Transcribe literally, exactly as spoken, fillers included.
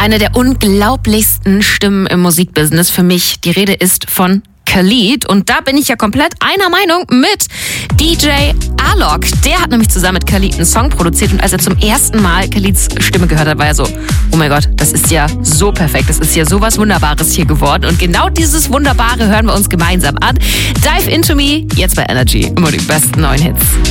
Eine der unglaublichsten Stimmen im Musikbusiness für mich. Die Rede ist von Khalid. Und da bin ich ja komplett einer Meinung mit D J Alok. Der hat nämlich zusammen mit Khalid einen Song produziert. Und als er zum ersten Mal Khalids Stimme gehört hat, war er so, oh mein Gott, das ist ja so perfekt. Das ist ja sowas Wunderbares hier geworden. Und genau dieses Wunderbare hören wir uns gemeinsam an. Dive Into Me, jetzt bei Energy. Immer die besten neuen Hits.